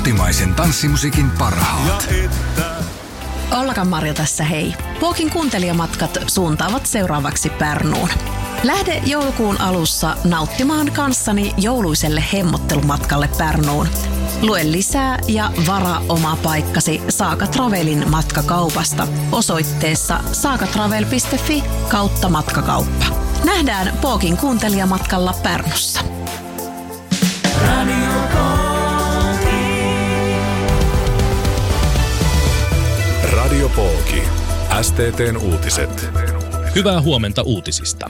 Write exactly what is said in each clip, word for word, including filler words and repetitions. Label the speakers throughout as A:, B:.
A: Kotimaisen tanssimusiikin parhaat.
B: Ollakan Marja tässä hei. Pookin kuuntelijamatkat suuntaavat seuraavaksi Pärnuun. Lähde joulukuun alussa nauttimaan kanssani jouluiselle hemmottelumatkalle Pärnuun. Lue lisää ja varaa oma paikkasi Saaka Travelin matkakaupasta osoitteessa saakatravel piste fi kautta matkakauppa. Nähdään Pookin kuuntelijamatkalla Pärnussa.
C: Radio Pooki.
D: Radio Pooki. S T T:n uutiset.
E: Hyvää huomenta uutisista.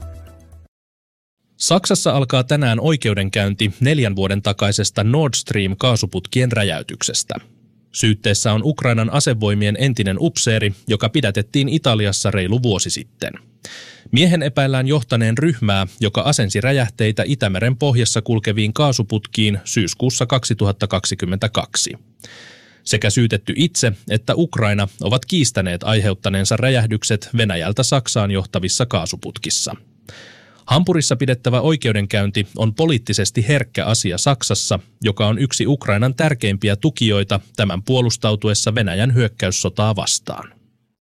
E: Saksassa alkaa tänään oikeudenkäynti neljän vuoden takaisesta Nord Stream-kaasuputkien räjäytyksestä. Syytteessä on Ukrainan asevoimien entinen upseeri, joka pidätettiin Italiassa reilu vuosi sitten. Miehen epäillään johtaneen ryhmää, joka asensi räjähteitä Itämeren pohjassa kulkeviin kaasuputkiin syyskuussa kaksituhattakaksikymmentäkaksi. Sekä syytetty itse että Ukraina ovat kiistäneet aiheuttaneensa räjähdykset Venäjältä Saksaan johtavissa kaasuputkissa. Hampurissa pidettävä oikeudenkäynti on poliittisesti herkkä asia Saksassa, joka on yksi Ukrainan tärkeimpiä tukijoita tämän puolustautuessa Venäjän hyökkäyssotaa vastaan.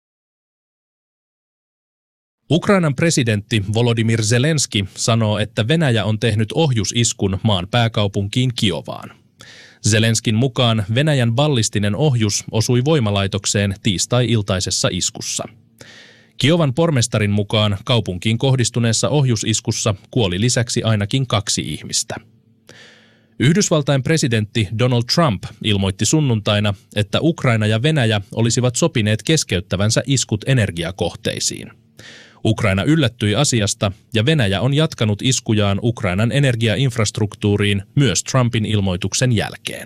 E: Ukrainan presidentti Volodymyr Zelenski sanoo, että Venäjä on tehnyt ohjusiskun maan pääkaupunkiin Kiovaan. Zelenskin mukaan Venäjän ballistinen ohjus osui voimalaitokseen tiistai-iltaisessa iskussa. Kiovan pormestarin mukaan kaupunkiin kohdistuneessa ohjusiskussa kuoli lisäksi ainakin kaksi ihmistä. Yhdysvaltain presidentti Donald Trump ilmoitti sunnuntaina, että Ukraina ja Venäjä olisivat sopineet keskeyttävänsä iskut energiakohteisiin. Ukraina yllättyi asiasta ja Venäjä on jatkanut iskujaan Ukrainan energiainfrastruktuuriin myös Trumpin ilmoituksen jälkeen.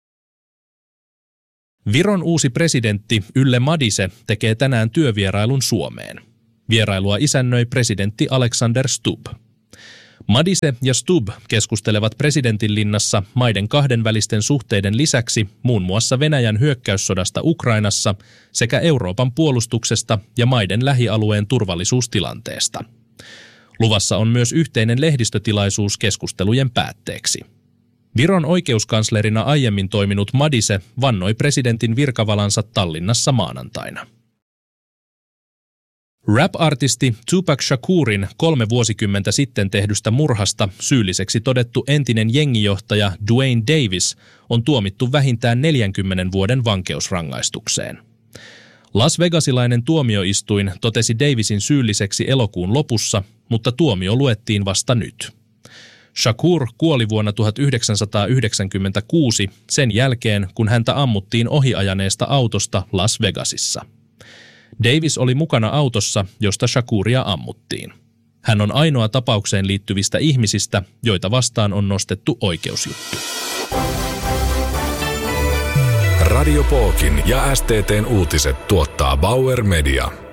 E: Viron uusi presidentti Yle Madise tekee tänään työvierailun Suomeen. Vierailua isännöi presidentti Alexander Stubb. Madise ja Stubb keskustelevat presidentinlinnassa maiden kahdenvälisten suhteiden lisäksi muun muassa Venäjän hyökkäyssodasta Ukrainassa sekä Euroopan puolustuksesta ja maiden lähialueen turvallisuustilanteesta. Luvassa on myös yhteinen lehdistötilaisuus keskustelujen päätteeksi. Viron oikeuskanslerina aiemmin toiminut Madise vannoi presidentin virkavalansa Tallinnassa maanantaina. Rap-artisti Tupac Shakurin kolme vuosikymmentä sitten tehdystä murhasta syylliseksi todettu entinen jengijohtaja Duane Davis on tuomittu vähintään neljänkymmenen vuoden vankeusrangaistukseen. Las Vegasilainen tuomioistuin totesi Davisin syylliseksi elokuun lopussa, mutta tuomio luettiin vasta nyt. Shakur kuoli vuonna tuhatyhdeksänsataayhdeksänkymmentäkuusi sen jälkeen, kun häntä ammuttiin ohiajaneesta autosta Las Vegasissa. Davis oli mukana autossa, josta Shakuria ammuttiin. Hän on ainoa tapaukseen liittyvistä ihmisistä, joita vastaan on nostettu oikeusjuttu.
D: Radio Pookin ja S T T:n uutiset tuottaa Bauer Media.